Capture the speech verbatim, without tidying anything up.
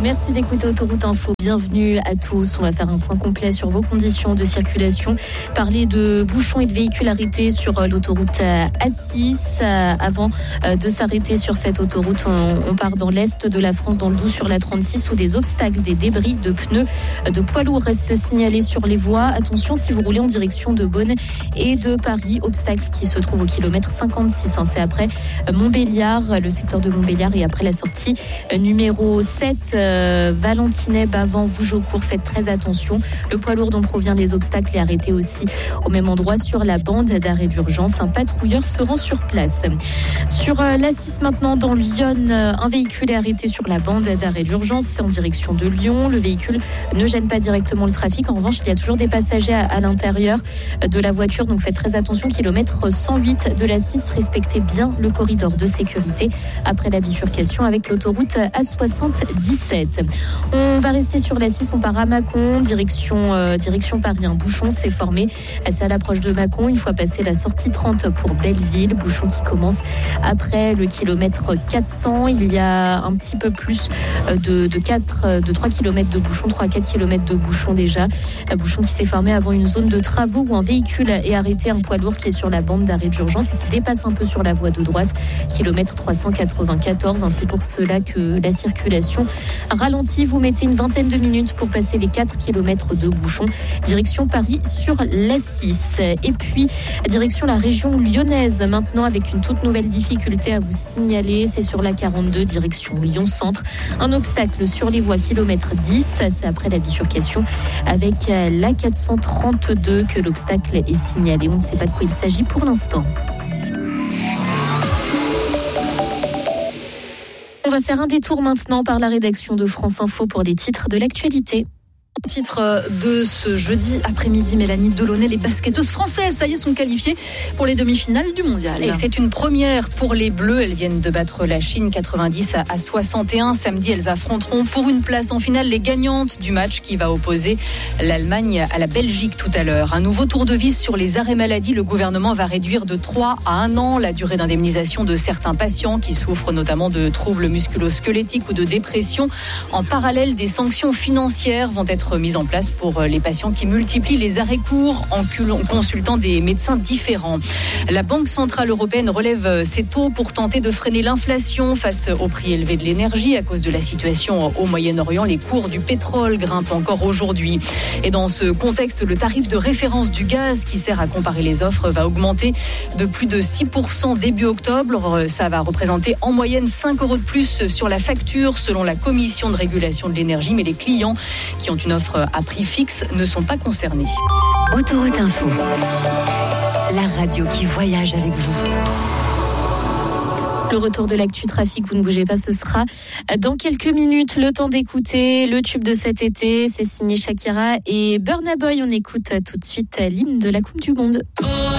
Merci d'écouter Autoroute Info. Bienvenue à tous. On va faire un point complet sur vos conditions de circulation. Parler de bouchons et de véhicules arrêtés sur l'autoroute A six. Avant de s'arrêter sur cette autoroute, on part dans l'est de la France, dans le Doubs, sur la trente-six, où des obstacles, des débris de pneus de poids lourds restent signalés sur les voies. Attention si vous roulez en direction de Beaune et de Paris. Obstacle qui se trouve au kilomètre cinquante-six. C'est après Montbéliard, le secteur de Montbéliard, et après la sortie numéro sept, euh, Valentinais, Bavant, Vougeaucourt. Faites très attention. Le poids lourd dont provient les obstacles est arrêté aussi au même endroit sur la bande d'arrêt d'urgence. Un patrouilleur se rend sur place. Sur euh, l'A six maintenant, dans Lyon, euh, un véhicule est arrêté sur la bande d'arrêt d'urgence. C'est en direction de Lyon. Le véhicule ne gêne pas directement le trafic. En revanche, il y a toujours des passagers à, à l'intérieur de la voiture. Donc faites très attention. Kilomètre cent huit de l'A six. Respectez bien le corridor de sécurité après la bifurcation avec l'autoroute A soixante-dix-sept. On va rester sur l'A six, on part à Mâcon, direction, euh, direction Paris. Un bouchon s'est formé assez à l'approche de Mâcon, une fois passé la sortie trente pour Belleville. Bouchon qui commence après le kilomètre quatre cents. Il y a un petit peu plus de, de, quatre, de trois kilomètres de bouchon, trois à quatre kilomètres de bouchon déjà. Un bouchon qui s'est formé avant une zone de travaux où un véhicule est arrêté, un poids lourd qui est sur la bande d'arrêt d'urgence et qui dépasse un peu sur la voie de droite, kilomètre trois cent quatre-vingt-quatorze. C'est pour cela que la circulation ralentit. Vous mettez une vingtaine de minutes pour passer les quatre kilomètres de bouchon. Direction Paris sur l'A six. Et puis, direction la région lyonnaise. Maintenant, avec une toute nouvelle difficulté à vous signaler. C'est sur la quarante-deux, direction Lyon-Centre. Un obstacle sur les voies kilomètre dix. C'est après la bifurcation avec la quatre cent trente-deux que l'obstacle est signalé. On ne sait pas de quoi il s'agit pour l'instant. On va faire un détour maintenant par la rédaction de France Info pour les titres de l'actualité. Titre de ce jeudi après-midi, Mélanie Delaunay, les basketteuses françaises, ça y est, sont qualifiées pour les demi-finales du mondial. Et c'est une première pour les Bleus. Elles viennent de battre la Chine quatre-vingt-dix à soixante et un. Samedi, elles affronteront pour une place en finale les gagnantes du match qui va opposer l'Allemagne à la Belgique tout à l'heure. Un nouveau tour de vis sur les arrêts maladie. Le gouvernement va réduire de trois à un an la durée d'indemnisation de certains patients qui souffrent notamment de troubles musculo-squelettiques ou de dépression. En parallèle, des sanctions financières vont être mise en place pour les patients qui multiplient les arrêts courts en consultant des médecins différents. La Banque Centrale Européenne relève ses taux pour tenter de freiner l'inflation face au prix élevé de l'énergie. À cause de la situation au Moyen-Orient, les cours du pétrole grimpent encore aujourd'hui. Et dans ce contexte, le tarif de référence du gaz qui sert à comparer les offres va augmenter de plus de six pour cent début octobre. Ça va représenter en moyenne cinq euros de plus sur la facture selon la Commission de régulation de l'énergie. Mais les clients qui ont une offre à prix fixe ne sont pas concernés. Autoroute Info, la radio qui voyage avec vous. Le retour de l'actu trafic, vous ne bougez pas, ce sera dans quelques minutes. Le temps d'écouter le tube de cet été, c'est signé Shakira et Burna Boy. On écoute tout de suite l'hymne de la Coupe du Monde.